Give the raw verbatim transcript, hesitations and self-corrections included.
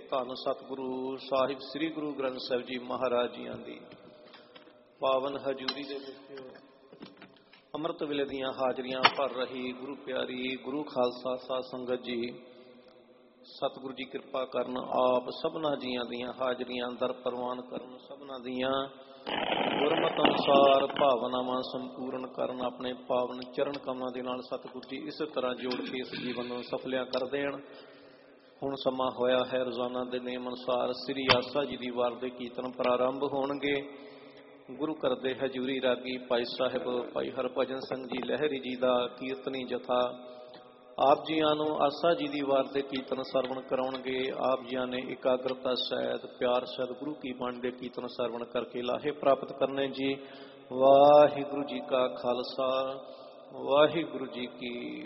ਧੰਨ ਸਤਿਗੁਰੂ ਸਾਹਿਬ ਸ੍ਰੀ ਗੁਰੂ ਗ੍ਰੰਥ ਸਾਹਿਬ ਜੀ ਮਹਾਰਾਜ ਜੀਆਂ ਦੀ ਪਾਵਨ ਹਜ਼ੂਰੀ ਦੇ ਵਿੱਚ ਅੰਮ੍ਰਿਤ ਵੇਲੇ ਦੀਆਂ ਹਾਜ਼ਰੀਆਂ ਭਰ ਰਹੀ ਗੁਰੂ ਪਿਆਰੀ ਗੁਰੂ ਖਾਲਸਾ ਸਾਧ ਸੰਗਤ ਜੀ, ਸਤਿਗੁਰੂ ਜੀ ਕਿਰਪਾ ਕਰਨ, ਆਪ ਸਭਨਾਂ ਜੀਆਂ ਦੀਆਂ ਹਾਜ਼ਰੀਆਂ ਦਰ ਪ੍ਰਵਾਨ ਕਰਨ, ਸਭਨਾਂ ਦੀਆਂ ਗੁਰਮਤਿ ਅਨੁਸਾਰ ਭਾਵਨਾਵਾਂ ਸੰਪੂਰਨ ਕਰਨ, ਆਪਣੇ ਪਾਵਨ ਚਰਨ ਕਮਲਾਂ ਦੇ ਨਾਲ ਸਤਿਗੁਰੂ ਜੀ ਇਸ ਤਰ੍ਹਾਂ ਜੋੜ ਕੇ ਇਸ ਜੀਵਨ ਨੂੰ ਸਫਲਿਆ ਕਰ ਦੇਣ। ਹੁਣ ਸਮਾਂ ਹੋਇਆ ਹੈ, ਰੋਜ਼ਾਨਾ ਦੇ ਨੇਮ ਅਨੁਸਾਰ ਸ੍ਰੀ ਆਸਾ ਜੀ ਦੀ ਵਾਰ ਦੇ ਕੀਰਤਨ ਪ੍ਰਾਰੰਭ ਹੋਣਗੇ। ਗੁਰੂ ਘਰ ਦੇ ਹਜ਼ੂਰੀ ਰਾਗੀ ਭਾਈ ਸਾਹਿਬ ਭਾਈ ਹਰਭਜਨ ਸਿੰਘ ਜੀ ਲਹਿਰੀ ਜੀ ਦਾ ਕੀਰਤਨੀ ਜਥਾ ਆਪ ਜੀਆਂ ਨੂੰ ਆਸਾ ਜੀ ਦੀ ਵਾਰ ਦੇ ਕੀਰਤਨ ਸਰਵਣ ਕਰਾਉਣਗੇ। ਆਪ ਜੀਆਂ ਨੇ ਇਕਾਗਰਤਾ ਸਹਿਤ ਪਿਆਰ ਸਹਿਤ ਗੁਰੂ ਕੀ ਬਾਣੀ ਦੇ ਕੀਰਤਨ ਸਰਵਣ ਕਰਕੇ ਲਾਹੇ ਪ੍ਰਾਪਤ ਕਰਨੇ ਜੀ। ਵਾਹਿਗੁਰੂ ਜੀ ਕਾ ਖਾਲਸਾ, ਵਾਹਿਗੁਰੂ ਜੀ ਕੀ